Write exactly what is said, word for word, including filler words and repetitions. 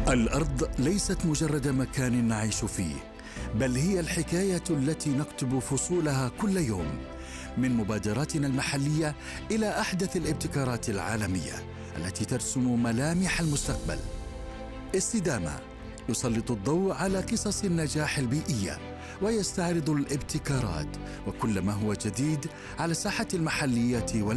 الأرض ليست مجرد مكان نعيش فيه، بل هي الحكاية التي نكتب فصولها كل يوم، من مبادراتنا المحلية إلى أحدث الابتكارات العالمية التي ترسم ملامح المستقبل. استدامة يسلط الضوء على قصص النجاح البيئية ويستعرض الابتكارات وكل ما هو جديد على الساحة المحلية وال